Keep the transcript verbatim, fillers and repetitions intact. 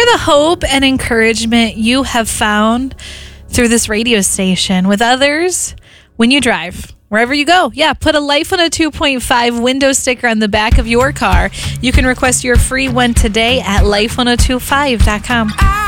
the hope and encouragement you have found through this radio station with others when you drive. Wherever you go, yeah, put a Life on a two point five window sticker on the back of your car. You can request your free one today at life one oh two five dot com.